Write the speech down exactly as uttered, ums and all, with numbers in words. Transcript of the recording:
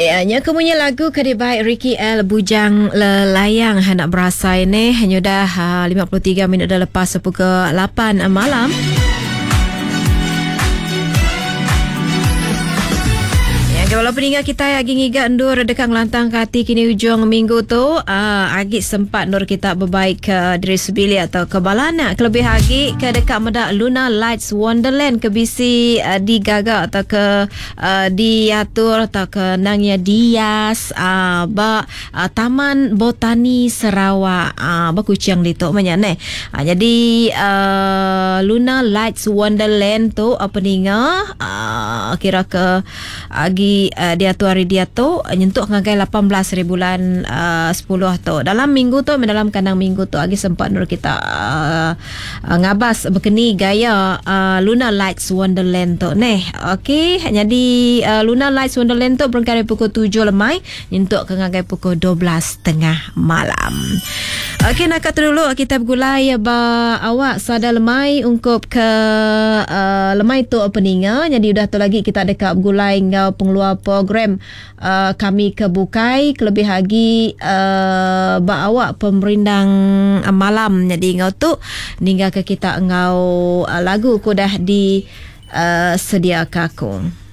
Ya, nya kemunya lagu kedibai Ricky L Bujang Lelayang hendak berasa ini hanya dah uh, lima puluh tiga minit dah lepas pukul lapan malam. Walaupun hingga kita agi ngiga endur dekat ngelantang kati kini hujung minggu tu uh, agi sempat nur kita berbaik ke diri sebili atau ke balana kelebih agi ke dekat medak Luna Lights Wonderland ke bisi uh, digaga atau ke uh, diatur atau ke nangnya dias uh, ba uh, Taman Botani Sarawak uh, ba kuciang ditok banyak ne uh, jadi uh, Luna Lights Wonderland tu apa ninga uh, kira ke agi Uh, dia tu hari dia tu nyentuh ngagai lapan belas hari bulan uh, sepuluh tu dalam minggu tu dalam kandang minggu tu lagi sempat nur kita uh, uh, ngabas berkeni gaya uh, Luna Lights Wonderland tu neh okey jadi uh, Luna Lights Wonderland tu berangkat dari pukul tujuh lemai nyentuh ke ngagai pukul dua belas tengah malam. Okey nak kata dulu kita bergulai ba awak sada lemai ungkup ke uh, lemai tu openinga jadi udah tu lagi kita dekat bergulai ngau pengeluar program uh, kami kebukai kelebih lagi uh, ba awak pemerindang uh, malam jadi ngau tu ninggal ke kita ngau uh, lagu ku dah di uh, sedia kakung.